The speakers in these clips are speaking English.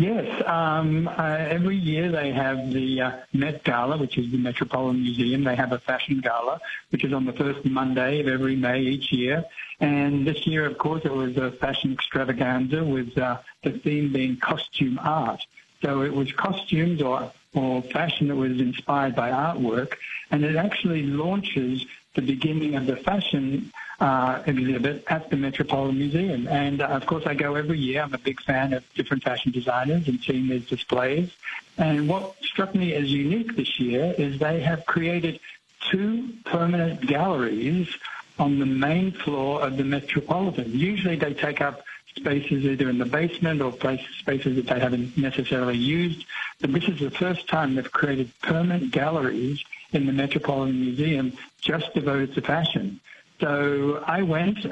Yes, every year they have the Met Gala, which is the Metropolitan Museum. They have a fashion gala, which is on the first Monday of every May each year. And this year, of course, it was a fashion extravaganza with the theme being costume art. So it was costumes or fashion that was inspired by artwork, and it actually launches the beginning of the fashion exhibit at the Metropolitan Museum. And, of course, I go every year. I'm a big fan of different fashion designers and seeing these displays. And what struck me as unique this year is they have created 2 permanent galleries on the main floor of the Metropolitan. Usually they take up spaces either in the basement or spaces that they haven't necessarily used. But this is the first time they've created permanent galleries in the Metropolitan Museum just devoted to fashion. So I went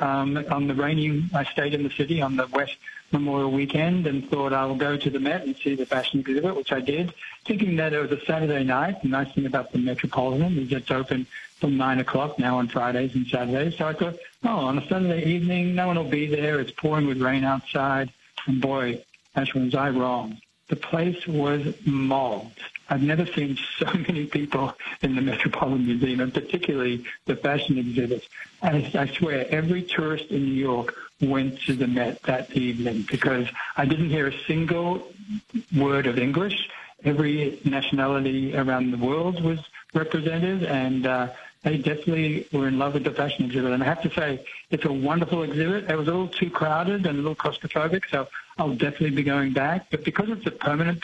I stayed in the city on the West Memorial weekend and thought I'll go to the Met and see the fashion exhibit, which I did, thinking that it was a Saturday night. The nice thing about the Metropolitan is it's open from 9 o'clock now on Fridays and Saturdays. So I thought, on a Sunday evening, no one will be there. It's pouring with rain outside. And boy, Ashwin, was I wrong. The place was mobbed. I've never seen so many people in the Metropolitan Museum, and particularly the fashion exhibits. And I swear, every tourist in New York went to the Met that evening because I didn't hear a single word of English. Every nationality around the world was represented, and they definitely were in love with the fashion exhibit. And I have to say, it's a wonderful exhibit. It was a little too crowded and a little claustrophobic, so I'll definitely be going back. But because it's a permanent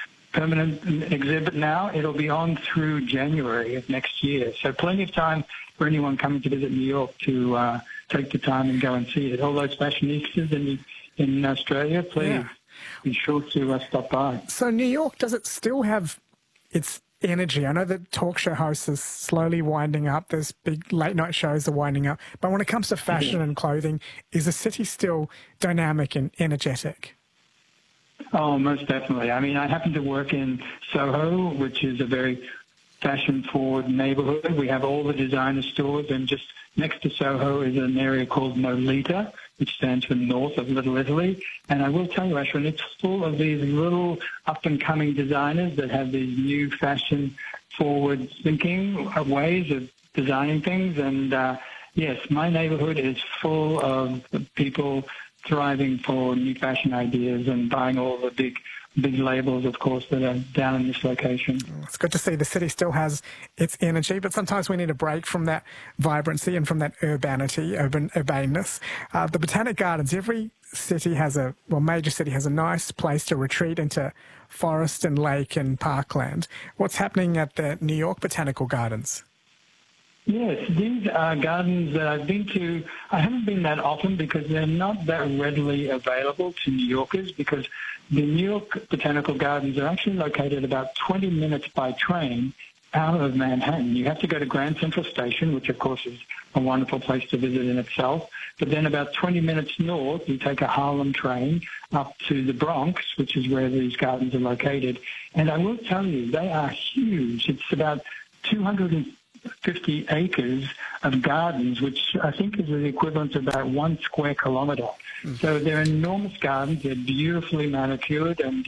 exhibit now, it'll be on through January of next year. So plenty of time for anyone coming to visit New York to take the time and go and see it. All those fashionistas in Australia, please be sure to stop by. So New York, does it still have its energy? I know that talk show hosts are slowly winding up. There's big late night shows are winding up. But when it comes to fashion and clothing, is the city still dynamic and energetic? Oh, most definitely. I mean, I happen to work in Soho, which is a very fashion-forward neighborhood. We have all the designer stores, and just next to Soho is an area called Nolita, which stands for North of Little Italy. And I will tell you, Ashwin, it's full of these little up-and-coming designers that have these new fashion-forward thinking ways of designing things. And, yes, my neighborhood is full of people thriving for new fashion ideas and buying all the big labels, of course, that are down in this location. It's good to see the city still has its energy, but sometimes we need a break from that vibrancy and from that urbanness. The Botanic Gardens, every city major city has a nice place to retreat into forest and lake and parkland. What's happening at the New York Botanical Gardens? Yes, these are gardens that I've been to. I haven't been that often because they're not that readily available to New Yorkers, because the New York Botanical Gardens are actually located about 20 minutes by train out of Manhattan. You have to go to Grand Central Station, which of course is a wonderful place to visit in itself. But then about 20 minutes north, you take a Harlem train up to the Bronx, which is where these gardens are located. And I will tell you, they are huge. It's about 250 acres of gardens, which I think is the equivalent of about 1 square kilometre. So they're enormous gardens. They're beautifully manicured. And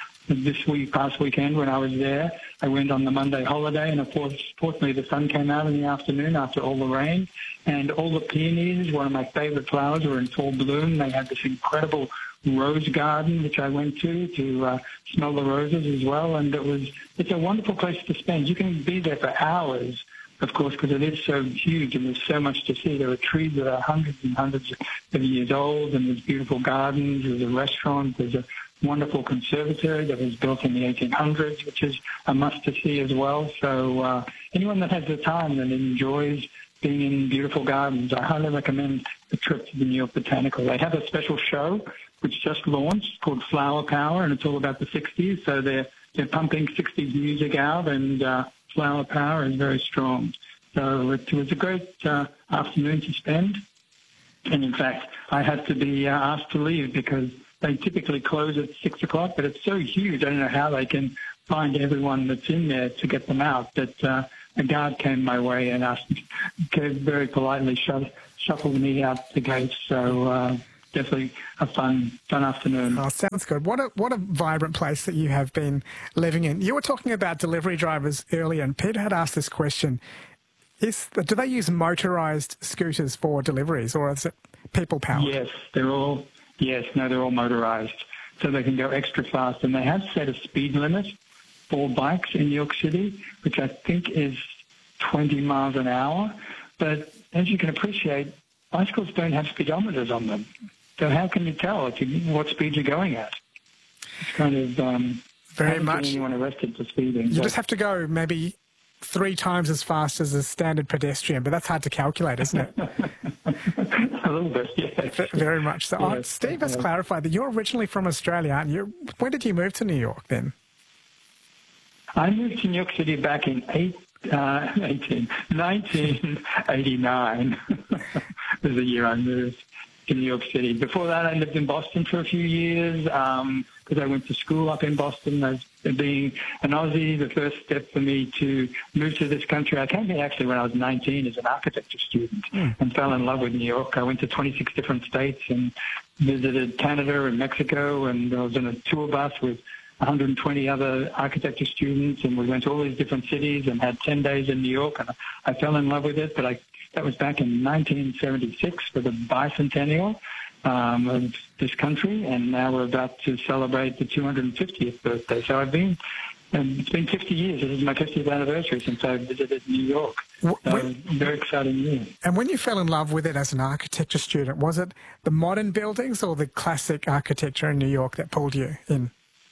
past weekend when I was there, I went on the Monday holiday, and of course, fortunately, the sun came out in the afternoon after all the rain, and all the peonies, one of my favourite flowers, were in full bloom. They had this incredible rose garden, which I went to smell the roses as well, and it's a wonderful place to spend. You can be there for hours, of course, because it is so huge and there's so much to see. There are trees that are hundreds and hundreds of years old, and there's beautiful gardens, there's a restaurant, there's a wonderful conservatory that was built in the 1800s, which is a must to see as well. So anyone that has the time and enjoys being in beautiful gardens, I highly recommend a trip to the New York Botanical. They have a special show which just launched called Flower Power, and it's all about the 60s. So they're pumping 60s music out, and Flower Power is very strong. So it was a great afternoon to spend. And in fact, I had to be asked to leave because they typically close at 6 o'clock, but it's so huge. I don't know how they can find everyone that's in there to get them out. But a guard came my way and very politely shuffled me out the gate. So definitely a fun afternoon. Oh, sounds good. What a vibrant place that you have been living in. You were talking about delivery drivers earlier, and Peter had asked this question. Do they use motorised scooters for deliveries, or is it people-powered? Yes, they're all motorised, so they can go extra fast. And they have set a speed limit for bikes in New York City, which I think is 20 miles an hour. But as you can appreciate, bicycles don't have speedometers on them. So how can you tell what speed you're going at? It's kind of very much anyone arrested for speeding. You just have to go maybe 3 times as fast as a standard pedestrian, but that's hard to calculate, isn't it? A little bit, yes. Very much so. Yes. Steve has clarified that you're originally from Australia, aren't you? When did you move to New York then? I moved to New York City back in 1989 was the year I moved to New York City. Before that, I lived in Boston for a few years because I went to school up in Boston. As being an Aussie, the first step for me to move to this country, I came here actually when I was 19 as an architecture student and fell in love with New York. I went to 26 different states and visited Canada and Mexico, and I was in a tour bus with 120 other architecture students, and we went to all these different cities and had 10 days in New York, and I fell in love with it. But that was back in 1976 for the bicentennial of this country, and now we're about to celebrate the 250th birthday. So it's been 50 years. This is my 50th anniversary since I visited New York. So very exciting year. And when you fell in love with it as an architecture student, was it the modern buildings or the classic architecture in New York that pulled you in?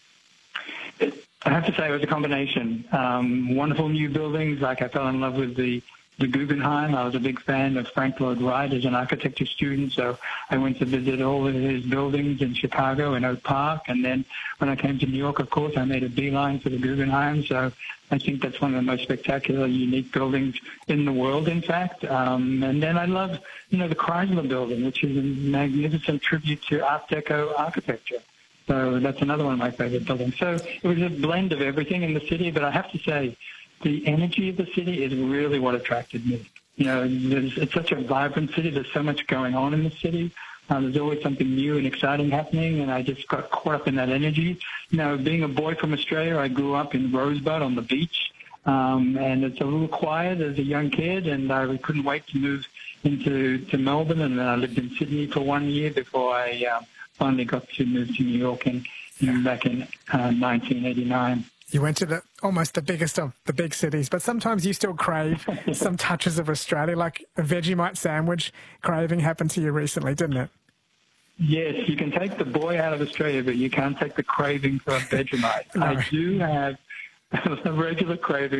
I have to say it was a combination. Wonderful new buildings, like I fell in love with the Guggenheim. I was a big fan of Frank Lloyd Wright as an architecture student, so I went to visit all of his buildings in Chicago and Oak Park. And then when I came to New York, of course, I made a beeline for the Guggenheim. So I think that's one of the most spectacular, unique buildings in the world, in fact. And then I love, the Chrysler Building, which is a magnificent tribute to Art Deco architecture. So that's another one of my favorite buildings. So it was a blend of everything in the city, but I have to say the energy of the city is really what attracted me. It's such a vibrant city. There's so much going on in the city. There's always something new and exciting happening, and I just got caught up in that energy. Being a boy from Australia, I grew up in Rosebud on the beach, and it's a little quiet as a young kid, and I couldn't wait to move into Melbourne, and then I lived in Sydney for 1 year before I finally got to move to New York back in 1989. You went to almost the biggest of the big cities, but sometimes you still crave some touches of Australia, like a Vegemite sandwich craving happened to you recently, didn't it? Yes, you can take the boy out of Australia, but you can't take the craving for a Vegemite. No. I do have a regular craving